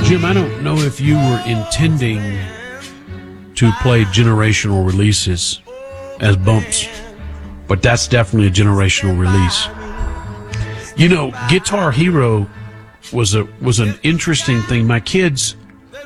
Jim, I don't know if you were intending to play generational releases as bumps, but that's definitely a generational release. You know, Guitar Hero was an interesting thing. My kids,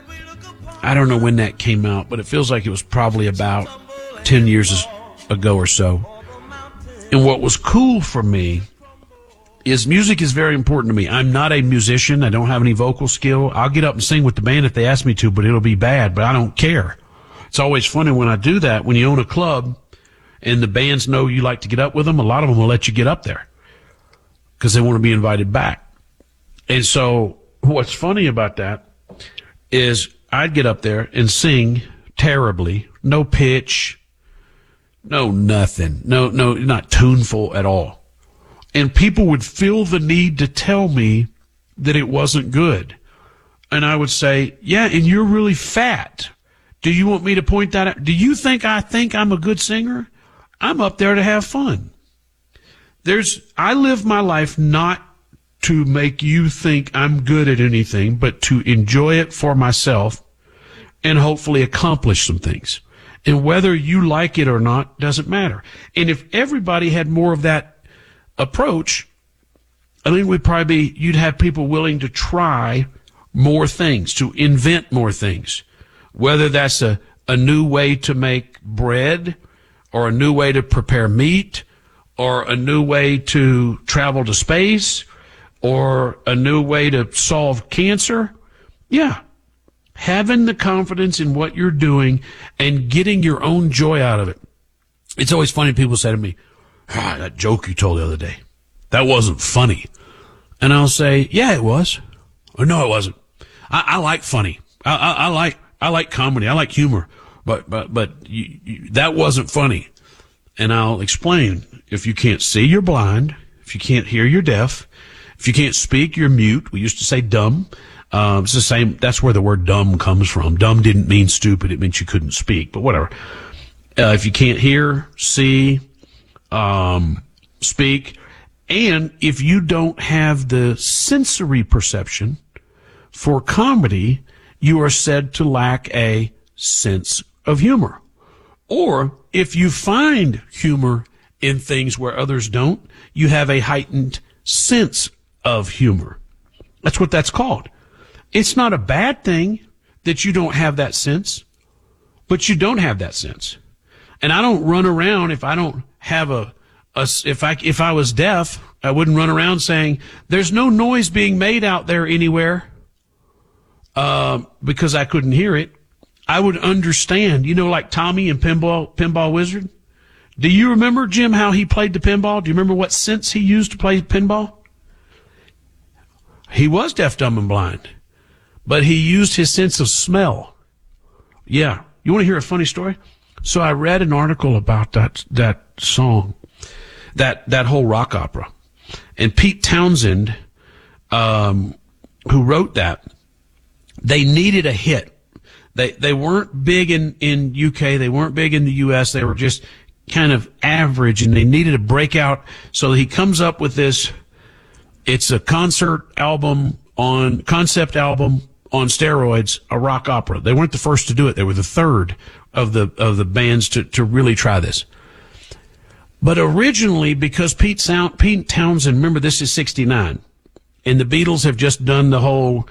I don't know when that came out, but it feels like it was probably about 10 years ago or so. And what was cool for me is music is very important to me. I'm not a musician. I don't have any vocal skill. I'll get up and sing with the band if they ask me to, but it'll be bad, but I don't care. It's always funny when I do that. When you own a club and the bands know you like to get up with them, a lot of them will let you get up there because they want to be invited back. And so what's funny about that is I'd get up there and sing terribly, no pitch, no nothing, no, not tuneful at all. And people would feel the need to tell me that it wasn't good. And I would say, yeah, and you're really fat. Do you want me to point that out? Do you think I think I'm a good singer? I'm up there to have fun. I live my life not to make you think I'm good at anything, but to enjoy it for myself and hopefully accomplish some things. And whether you like it or not doesn't matter. And if everybody had more of that approach, I think you'd have people willing to try more things, to invent more things, whether that's a new way to make bread or a new way to prepare meat or a new way to travel to space or a new way to solve cancer. Yeah. Having the confidence in what you're doing and getting your own joy out of it. It's always funny. People say to me, that joke you told the other day, that wasn't funny. And I'll say, yeah, it was. Or no, it wasn't. I like funny. I like comedy. I like humor. But that wasn't funny. And I'll explain. If you can't see, you're blind. If you can't hear, you're deaf. If you can't speak, you're mute. We used to say dumb. It's the same. That's where the word dumb comes from. Dumb didn't mean stupid. It meant you couldn't speak, but whatever. If you can't hear, see, speak, and if you don't have the sensory perception for comedy, you are said to lack a sense of humor. Or if you find humor in things where others don't, you have a heightened sense of humor. That's what that's called. It's not a bad thing that you don't have that sense, but you don't have that sense. And I don't run around if I don't have if I was deaf, I wouldn't run around saying there's no noise being made out there anywhere, because I couldn't hear it. I would understand, like Tommy and Pinball Wizard. Do you remember, Jim, how he played the pinball? Do you remember what sense he used to play pinball? He was deaf, dumb, and blind, but he used his sense of smell. Yeah. You want to hear a funny story? So I read an article about that song, that whole rock opera. And Pete Townsend, who wrote that, they needed a hit. They weren't big in UK. They weren't big in the US. They were just kind of average, and they needed a breakout. So he comes up with this. It's a concept album on steroids, a rock opera. They weren't the first to do it. They were the third of the bands to really try this. But originally, because Pete Townsend, remember this is 69, and the Beatles have just done the whole,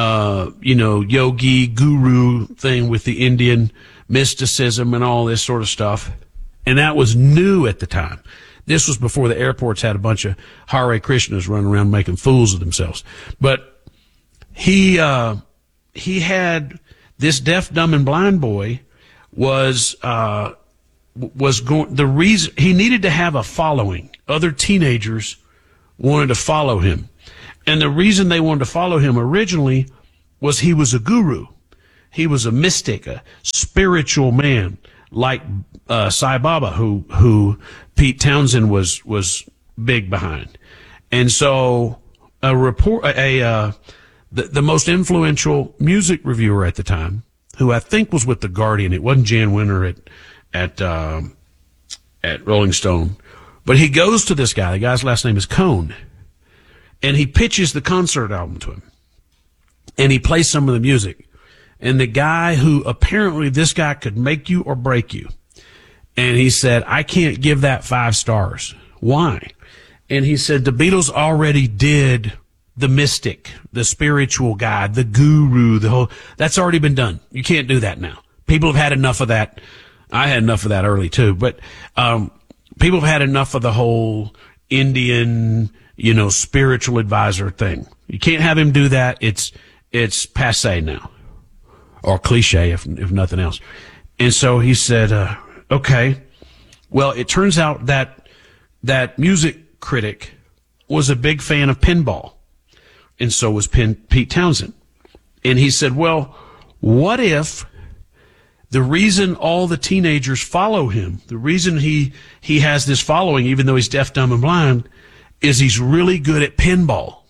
yogi guru thing with the Indian mysticism and all this sort of stuff. And that was new at the time. This was before the airports had a bunch of Hare Krishnas running around making fools of themselves. But he had this deaf, dumb, and blind boy was going, the reason he needed to have a following. Other teenagers wanted to follow him. And the reason they wanted to follow him originally was he was a guru. He was a mystic, a spiritual man, like Sai Baba, who Pete Townsend was big behind. And so the most influential music reviewer at the time, who I think was with The Guardian, it wasn't Jan Winter at Rolling Stone, but he goes to this guy. The guy's last name is Cohn, and he pitches the concert album to him. and he plays some of the music. And the guy who apparently this guy could make you or break you. And he said, I can't give that 5 stars. Why? And he said, the Beatles already did the mystic, the spiritual guy, the guru, that's already been done. You can't do that now. People have had enough of that. I had enough of that early too, but, people have had enough of the whole Indian, spiritual advisor thing. You can't have him do that. It's passé now, or cliche if nothing else. And so he said, okay. Well, it turns out that music critic was a big fan of pinball, and so was Pete Townsend. And he said, well, what if the reason all the teenagers follow him, the reason he has this following, even though he's deaf, dumb, and blind, is he's really good at pinball?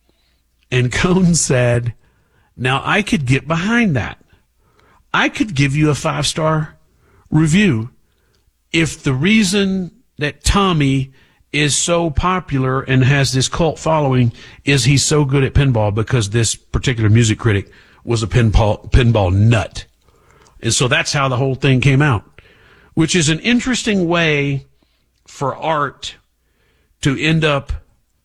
And Cohn said, now I could get behind that. I could give you a 5-star review if the reason that Tommy is so popular and has this cult following is he's so good at pinball, because this particular music critic was a pinball nut. And so that's how the whole thing came out, which is an interesting way for art to end up,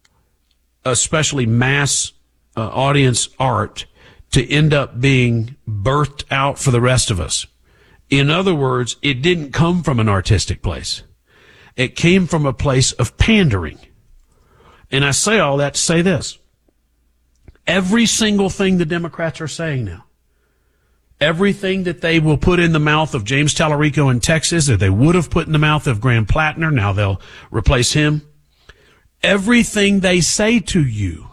especially mass audience art, to end up being birthed out for the rest of us. In other words, it didn't come from an artistic place. It came from a place of pandering. And I say all that to say this. Every single thing the Democrats are saying now, everything that they will put in the mouth of James Tallarico in Texas, or they would have put in the mouth of Graham Plattner, now they'll replace him. Everything they say to you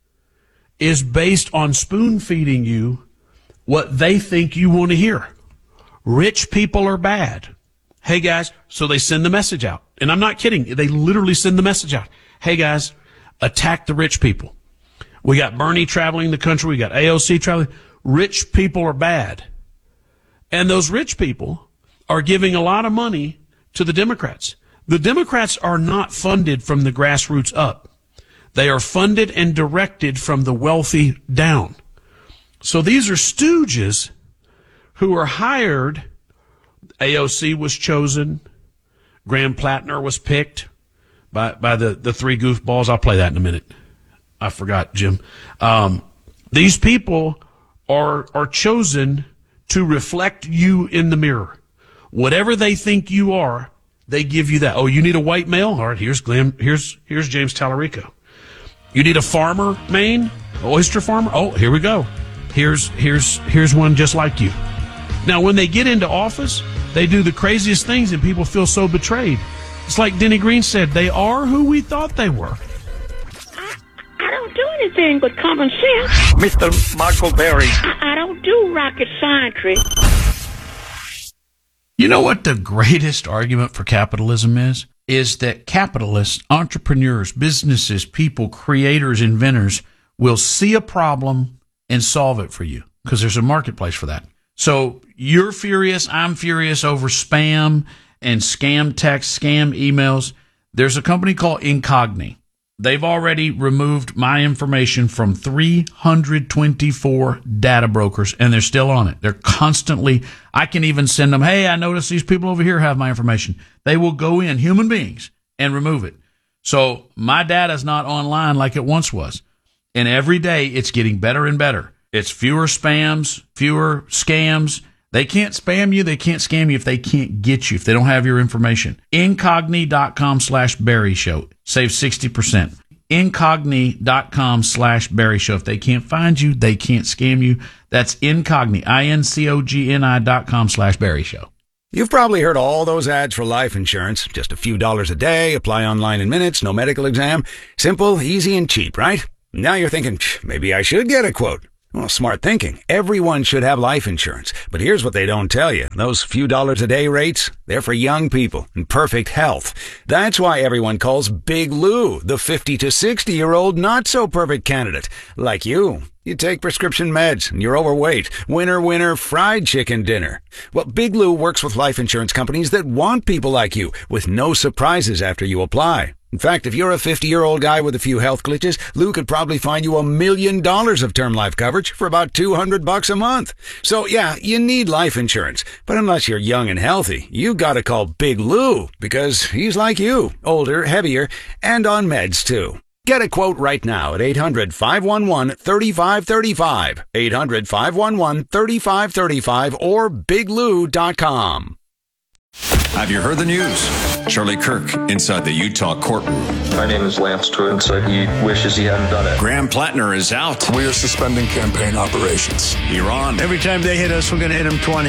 is based on spoon-feeding you what they think you want to hear. Rich people are bad. Hey, guys, so they send the message out. And I'm not kidding. They literally send the message out. Hey, guys, attack the rich people. We got Bernie traveling the country. We got AOC traveling. Rich people are bad. And those rich people are giving a lot of money to the Democrats. The Democrats are not funded from the grassroots up. They are funded and directed from the wealthy down. So these are stooges who are hired. AOC was chosen. Graham Plattner was picked by the 3 goofballs. I'll play that in a minute. I forgot, Jim. These people are chosen to reflect you in the mirror. Whatever they think you are, they give you that. Oh, you need a white male? All right, here's James Tallarico. You need a farmer, Maine? Oyster farmer? Oh, here we go. Here's one just like you. Now, when they get into office, they do the craziest things and people feel so betrayed. It's like Denny Green said, they are who we thought they were. I don't do anything but common sense. Mr. Michael Berry. I don't do rocket science. You know what the greatest argument for capitalism is? Is that capitalists, entrepreneurs, businesses, people, creators, inventors will see a problem and solve it for you because there's a marketplace for that. So you're furious, I'm furious over spam and scam texts, scam emails. There's a company called Incogni. They've already removed my information from 324 data brokers, and they're still on it. They're constantly, I can even send them, hey, I noticed these people over here have my information. They will go in, human beings, and remove it. So my data is not online like it once was. And every day it's getting better and better. It's fewer spams, fewer scams. They can't spam you. They can't scam you if they can't get you, if they don't have your information. Incogni.com/Barry Show. Save 60%. Incogni.com/Barry Show. If they can't find you, they can't scam you. That's Incogni, INCOGNI.com/Barry Show. You've probably heard all those ads for life insurance. Just a few dollars a day, apply online in minutes, no medical exam. Simple, easy, and cheap, right? Now you're thinking, maybe I should get a quote. Well, smart thinking. Everyone should have life insurance. But here's what they don't tell you. Those few dollars a day rates, they're for young people in perfect health. That's why everyone calls Big Lou the 50 to 60-year-old not-so-perfect candidate. Like you. You take prescription meds and you're overweight. Winner, winner, fried chicken dinner. Well, Big Lou works with life insurance companies that want people like you with no surprises after you apply. In fact, if you're a 50-year-old guy with a few health glitches, Lou could probably find you $1 million of term life coverage for about $200 a month. So yeah, you need life insurance. But unless you're young and healthy, you gotta call Big Lou, because he's like you, older, heavier, and on meds too. Get a quote right now at 800-511-3535, 800-511-3535, or biglou.com. Have you heard the news? Charlie Kirk inside the Utah courtroom. My name is Lance Twin, said he wishes he hadn't done it. Graham Plattner is out. We are suspending campaign operations. Iran. Every time they hit us, we're going to hit them 20.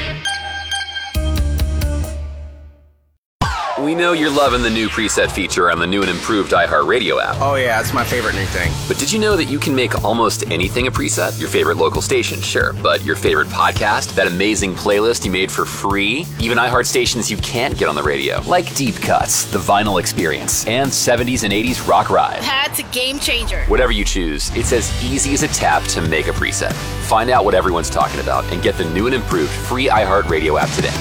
We know you're loving the new preset feature on the new and improved iHeartRadio app. Oh yeah, it's my favorite new thing. But did you know that you can make almost anything a preset? Your favorite local station, sure. But your favorite podcast, that amazing playlist you made for free, even iHeart stations you can't get on the radio, like Deep Cuts, The Vinyl Experience, and 70s and 80s Rock Ride. That's a game changer. Whatever you choose, it's as easy as a tap to make a preset. Find out what everyone's talking about and get the new and improved free iHeartRadio app today.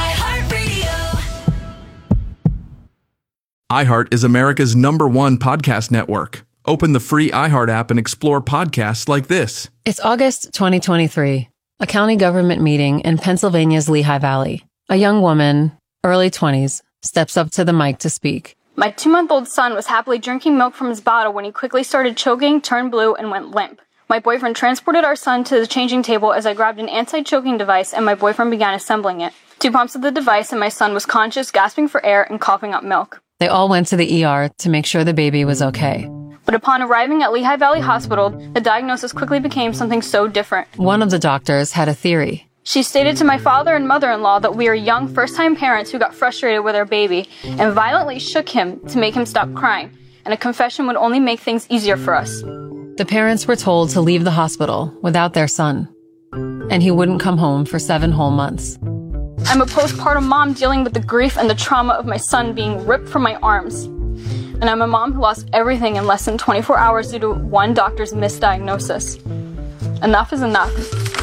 iHeart is America's #1 podcast network. Open the free iHeart app and explore podcasts like this. It's August 2023, a county government meeting in Pennsylvania's Lehigh Valley. A young woman, early 20s, steps up to the mic to speak. My 2-month-old son was happily drinking milk from his bottle when he quickly started choking, turned blue, and went limp. My boyfriend transported our son to the changing table as I grabbed an anti-choking device and my boyfriend began assembling it. 2 pumps of the device and my son was conscious, gasping for air, and coughing up milk. They all went to the ER to make sure the baby was okay. But upon arriving at Lehigh Valley Hospital, the diagnosis quickly became something so different. One of the doctors had a theory. She stated to my father and mother-in-law that we are young first-time parents who got frustrated with our baby and violently shook him to make him stop crying, and a confession would only make things easier for us. The parents were told to leave the hospital without their son, and he wouldn't come home for 7 whole months. I'm a postpartum mom dealing with the grief and the trauma of my son being ripped from my arms. And I'm a mom who lost everything in less than 24 hours due to one doctor's misdiagnosis. Enough is enough.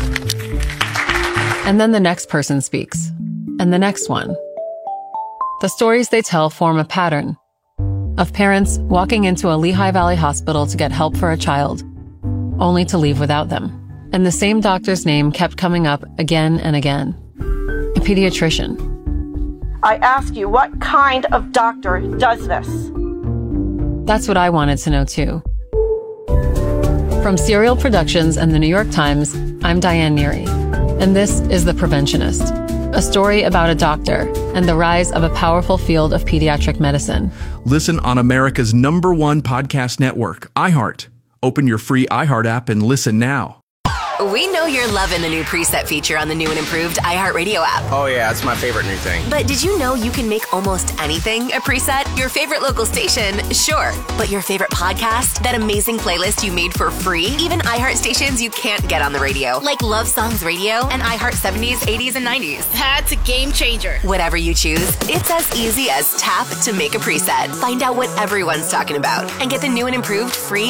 And then the next person speaks, and the next one. The stories they tell form a pattern of parents walking into a Lehigh Valley hospital to get help for a child, only to leave without them. And the same doctor's name kept coming up again and again. A pediatrician. I ask you, what kind of doctor does this? That's what I wanted to know too. From Serial Productions and the New York Times, I'm Diane Neary, and this is The Preventionist, a story about a doctor and the rise of a powerful field of pediatric medicine. Listen on America's #1 podcast network, iHeart. Open your free iHeart app and listen now. We know you're loving the new preset feature on the new and improved iHeartRadio app. Oh yeah, it's my favorite new thing. But did you know you can make almost anything a preset? Your favorite local station, sure. But your favorite podcast, that amazing playlist you made for free? Even iHeart stations you can't get on the radio, like Love Songs Radio and iHeart 70s, 80s, and 90s. That's a game changer. Whatever you choose, it's as easy as tap to make a preset. Find out what everyone's talking about and get the new and improved free